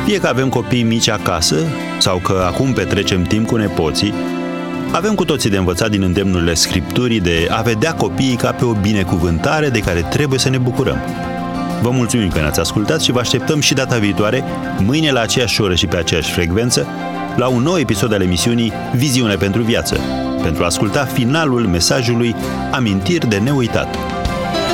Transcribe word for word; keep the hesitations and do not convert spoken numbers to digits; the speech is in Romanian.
Fie că avem copii mici acasă sau că acum petrecem timp cu nepoții, avem cu toții de învățat din îndemnurile Scripturii de a vedea copiii ca pe o binecuvântare de care trebuie să ne bucurăm. Vă mulțumim că ne-ați ascultat și vă așteptăm și data viitoare, mâine la aceeași oră și pe aceeași frecvență, la un nou episod al emisiunii Viziune pentru Viață, pentru a asculta finalul mesajului Amintiri de neuitat.